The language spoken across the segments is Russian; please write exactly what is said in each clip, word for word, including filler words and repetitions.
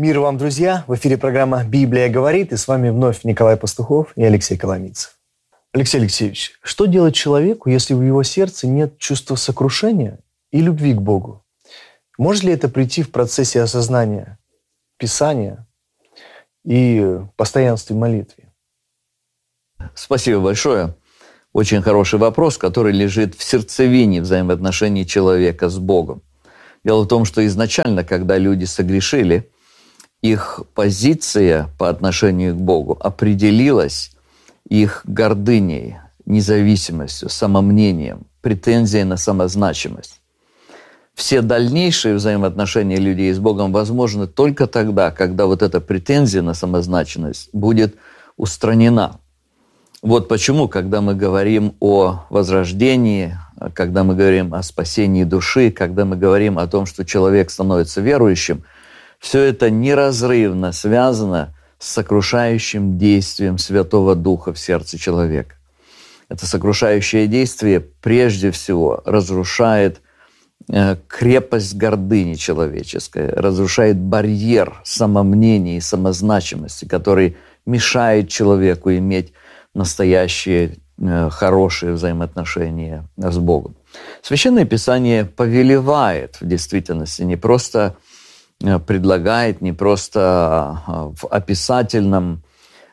Мир вам, друзья! В эфире программа «Библия говорит», и с вами вновь Николай Пастухов и Алексей Коломийцев. Алексей Алексеевич, что делать человеку, если в его сердце нет чувства сокрушения и любви к Богу? Может ли это прийти в процессе осознания Писания и постоянстве в молитве? Спасибо большое. Очень хороший вопрос, который лежит в сердцевине взаимоотношений человека с Богом. Дело в том, что изначально, когда люди согрешили, их позиция по отношению к Богу определилась их гордыней, независимостью, самомнением, претензией на самозначимость. Все дальнейшие взаимоотношения людей с Богом возможны только тогда, когда вот эта претензия на самозначимость будет устранена. Вот почему, когда мы говорим о возрождении, когда мы говорим о спасении души, когда мы говорим о том, что человек становится верующим, все это неразрывно связано с сокрушающим действием Святого Духа в сердце человека. Это сокрушающее действие прежде всего разрушает крепость гордыни человеческой, разрушает барьер самомнения и самозначимости, который мешает человеку иметь настоящие хорошие взаимоотношения с Богом. Священное Писание повелевает в действительности, не просто предлагает, не просто в описательном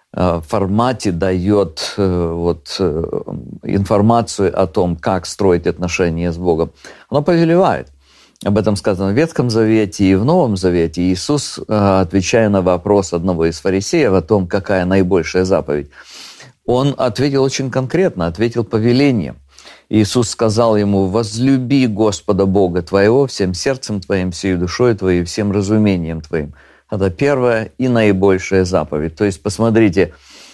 формате дает вот информацию о том, как строить отношения с Богом. Оно повелевает. Об этом сказано в Ветхом Завете и в Новом Завете. Иисус, отвечая на вопрос одного из фарисеев о том, какая наибольшая заповедь, он ответил очень конкретно, ответил повелением. Иисус сказал ему: «Возлюби Господа Бога твоего всем сердцем твоим, всей душой твоей, всем разумением твоим». Это первая и наибольшая заповедь. То есть, посмотрите,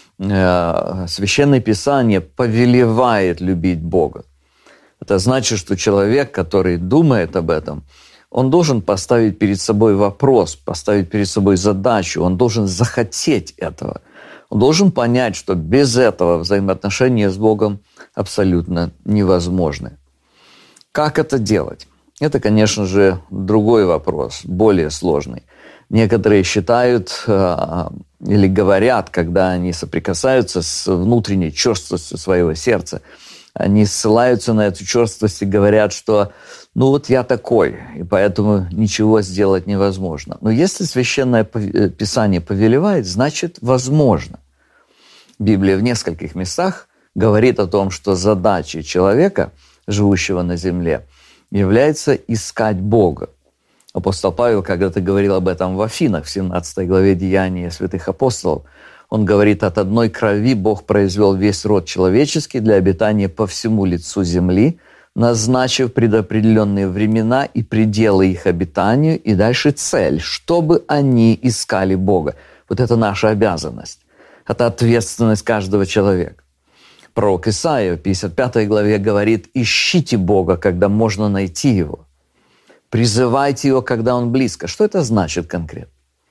Священное Писание повелевает любить Бога. Это значит, что человек, который думает об этом, он должен поставить перед собой вопрос, поставить перед собой задачу, он должен захотеть этого. Он должен понять, что без этого взаимоотношения с Богом абсолютно невозможны. Как это делать? Это, конечно же, другой вопрос, более сложный. Некоторые считают или говорят, когда они соприкасаются с внутренней черствостью своего сердца, они ссылаются на эту черствость и говорят, что ну вот я такой, и поэтому ничего сделать невозможно. Но если Священное Писание повелевает, значит возможно. Библия в нескольких местах говорит о том, что задачей человека, живущего на земле, является искать Бога. Апостол Павел когда-то говорил об этом в Афинах, в семнадцатой главе Деяния святых апостолов. Он говорит: «От одной крови Бог произвел весь род человеческий для обитания по всему лицу земли, назначив предопределенные времена и пределы их обитанию, и дальше цель, чтобы они искали Бога». Вот это наша обязанность. Это ответственность каждого человека. Пророк Исаия в пятьдесят пятой главе говорит: «Ищите Бога, когда можно найти Его. Призывайте Его, когда Он близко». Что это значит конкретно?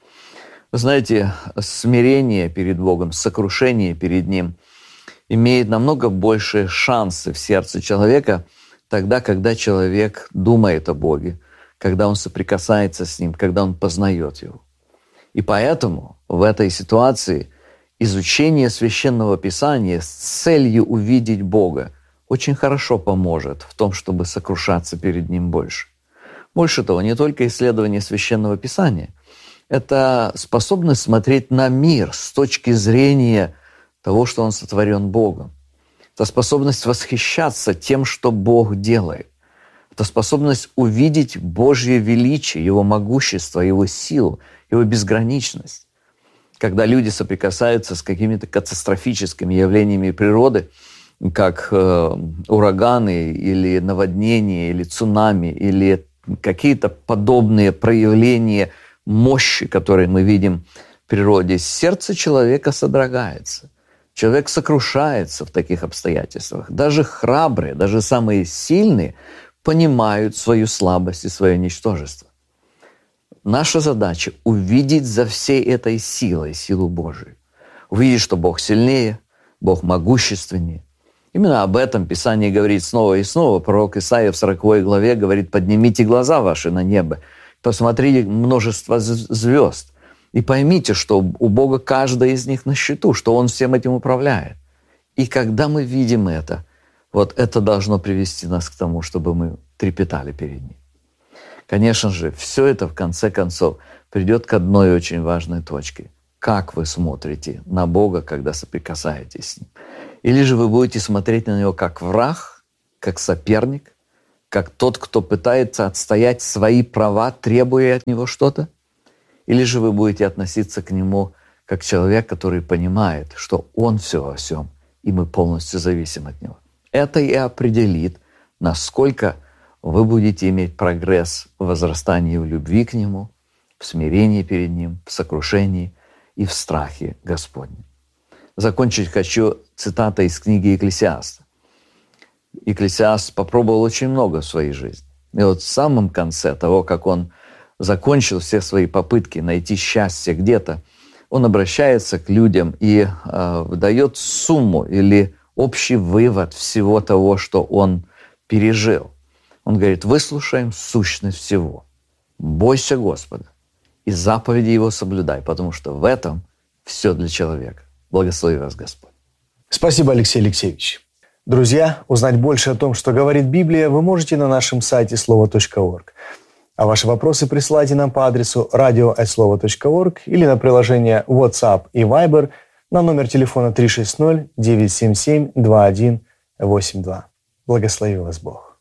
Вы знаете, смирение перед Богом, сокрушение перед Ним имеет намного большие шансы в сердце человека тогда, когда человек думает о Боге, когда он соприкасается с Ним, когда он познает Его. И поэтому в этой ситуации изучение Священного Писания с целью увидеть Бога очень хорошо поможет в том, чтобы сокрушаться перед Ним больше. Больше того, не только исследование Священного Писания, это способность смотреть на мир с точки зрения того, что он сотворен Богом. Это способность восхищаться тем, что Бог делает. Это способность увидеть Божье величие, Его могущество, Его силу, Его безграничность. Когда люди соприкасаются с какими-то катастрофическими явлениями природы, как э, ураганы или наводнения, или цунами, или какие-то подобные проявления мощи, которые мы видим в природе, сердце человека содрогается. Человек сокрушается в таких обстоятельствах. Даже храбрые, даже самые сильные понимают свою слабость и свое ничтожество. Наша задача — увидеть за всей этой силой силу Божию. Увидеть, что Бог сильнее, Бог могущественнее. Именно об этом Писание говорит снова и снова. Пророк Исаия в сороковой главе говорит: «Поднимите глаза ваши на небо, посмотрите множество звезд, И поймите, что у Бога каждая из них на счету, что Он всем этим управляет. И когда мы видим это, вот это должно привести нас к тому, чтобы мы трепетали перед Ним. Конечно же, все это в конце концов придет к одной очень важной точке. Как вы смотрите на Бога, когда соприкасаетесь с Ним? Или же вы будете смотреть на Него как враг, как соперник, как тот, кто пытается отстоять свои права, требуя от Него что-то? Или же вы будете относиться к Нему как человек, который понимает, что Он все во всем, и мы полностью зависим от Него? Это и определит, насколько вы будете иметь прогресс в возрастании в любви к Нему, в смирении перед Ним, в сокрушении и в страхе Господнем. Закончить хочу цитатой из книги Екклесиаста. Екклесиаст попробовал очень много в своей жизни. И вот в самом конце того, как он закончил все свои попытки найти счастье где-то, он обращается к людям и э, дает сумму или общий вывод всего того, что он пережил. Он говорит: выслушаем сущность всего. Бойся Господа и заповеди Его соблюдай, потому что в этом все для человека. Благослови вас Господь. Спасибо, Алексей Алексеевич. Друзья, узнать больше о том, что говорит Библия, вы можете на нашем сайте слово точка орг. А ваши вопросы присылайте нам по адресу радио эт слова точка орг или на приложение WhatsApp и Viber на номер телефона три шесть ноль девять семь семь два один восемь два. Благослови вас Бог.